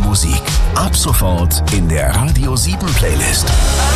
Musik. Ab sofort in der Radio 7 Playlist.